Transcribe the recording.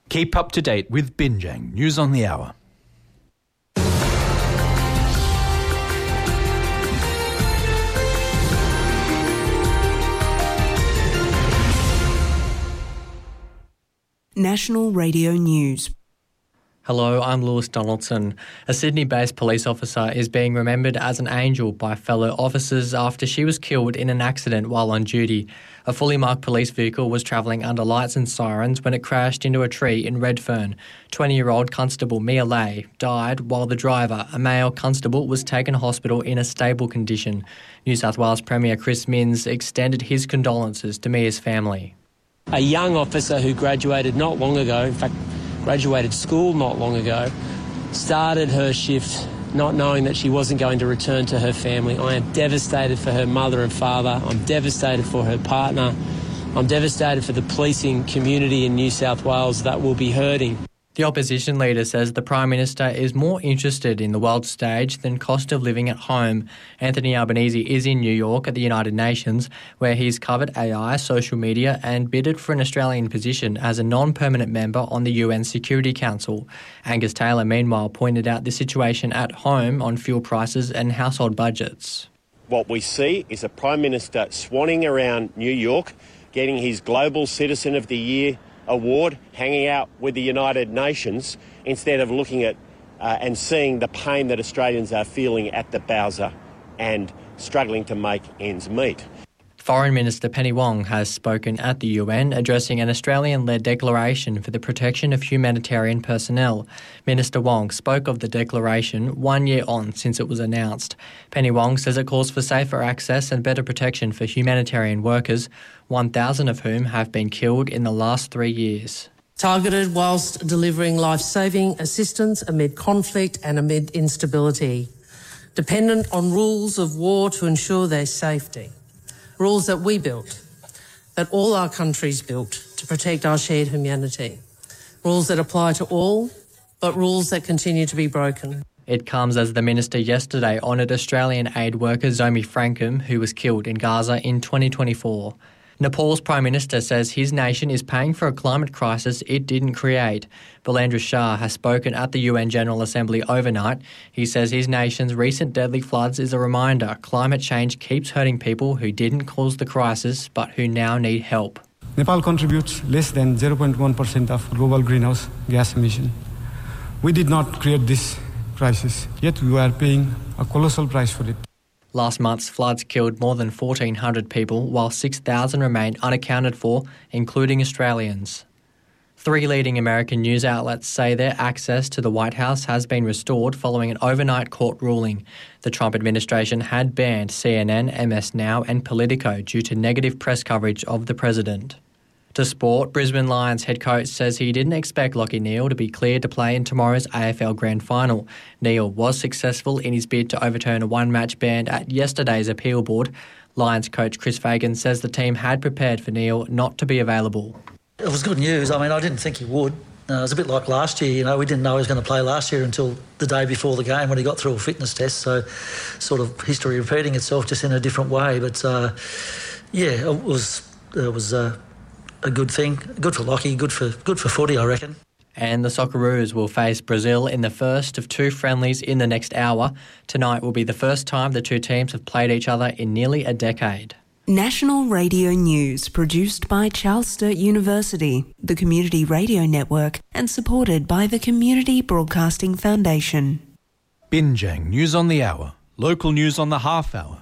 Keep up to date with Binjang News on the Hour. National Radio News. Hello, I'm Lewis Donaldson. A Sydney-based police officer is being remembered as an angel by fellow officers after she was killed in an accident while on duty. A fully marked police vehicle was travelling under lights and sirens when it crashed into a tree in Redfern. 20-year-old Constable Mia Lay died while the driver, a male constable, was taken to hospital in a stable condition. New South Wales Premier Chris Minns extended his condolences to Mia's family. A young officer who graduated not long ago, in fact, graduated school not long ago, started her shift not knowing that she wasn't going to return to her family. I am devastated for her mother and father. I'm devastated for her partner. I'm devastated for the policing community in New South Wales that will be hurting. The opposition leader says the Prime Minister is more interested in the world stage than cost of living at home. Anthony Albanese is in New York at the United Nations, where he's covered AI, social media and bidded for an Australian position as a non-permanent member on the UN Security Council. Angus Taylor, meanwhile, pointed out the situation at home on fuel prices and household budgets. What we see is a Prime Minister swanning around New York, getting his Global Citizen of the Year award, hanging out with the United Nations, instead of looking at and seeing the pain that Australians are feeling at the Bowser and struggling to make ends meet. Foreign Minister Penny Wong has spoken at the UN, addressing an Australian-led declaration for the protection of humanitarian personnel. Minister Wong spoke of the declaration 1 year on since it was announced. Penny Wong says it calls for safer access and better protection for humanitarian workers, 1,000 of whom have been killed in the last 3 years. Targeted whilst delivering life-saving assistance amid conflict and amid instability. Dependent on rules of war to ensure their safety. Rules that we built, that all our countries built to protect our shared humanity. Rules that apply to all, but rules that continue to be broken. It comes as the Minister yesterday honoured Australian aid worker Zomi Frankham, who was killed in Gaza in 2024. Nepal's Prime Minister says his nation is paying for a climate crisis it didn't create. Bilandra Shah has spoken at the UN General Assembly overnight. He says his nation's recent deadly floods is a reminder climate change keeps hurting people who didn't cause the crisis but who now need help. Nepal contributes less than 0.1% of global greenhouse gas emission. We did not create this crisis, yet we are paying a colossal price for it. Last month's floods killed more than 1,400 people, while 6,000 remain unaccounted for, including Australians. 3 leading American news outlets say their access to the White House has been restored following an overnight court ruling. The Trump administration had banned CNN, MS Now and Politico due to negative press coverage of the president. To sport, Brisbane Lions head coach says he didn't expect Lachie Neale to be cleared to play in tomorrow's AFL Grand Final. Neale was successful in his bid to overturn a one-match ban at yesterday's appeal board. Lions coach Chris Fagan says the team had prepared for Neale not to be available. It was good news. I mean, I didn't think he would. It was a bit like last year, we didn't know he was going to play last year until the day before the game when he got through a fitness test, so sort of history repeating itself just in a different way. But, it was a good thing. Good for Lachie, good for footy, I reckon. And the Socceroos will face Brazil in the first of 2 friendlies in the next hour. Tonight will be the first time the 2 teams have played each other in nearly a decade. National Radio News, produced by Charles Sturt University, the Community Radio Network, and supported by the Community Broadcasting Foundation. Binjang News on the Hour. Local news on the half hour.